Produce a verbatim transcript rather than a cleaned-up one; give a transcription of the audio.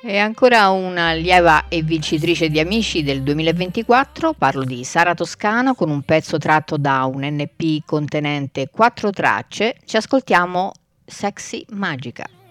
E ancora una allieva e vincitrice di Amici del duemilaventiquattro, parlo di Sara Toscano con un pezzo tratto da un N P contenente quattro tracce. Ci ascoltiamo Sexy Magica.